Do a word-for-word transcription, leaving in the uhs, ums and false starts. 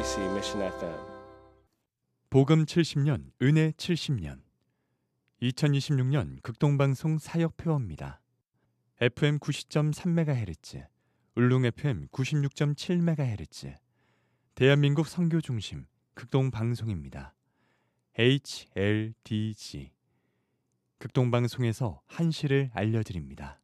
엠비씨 Mission 에프엠. 복음 칠십 년, 은혜 칠십 년. 이천이십육 년 극동방송 사역표어입니다. 에프엠 구십 점 삼 메가헤르츠, 울릉 에프엠 구십육 점 칠 메가헤르츠, 대한민국 선교 중심 극동방송입니다. 에이치엘디지. 극동방송에서 한시를 알려드립니다.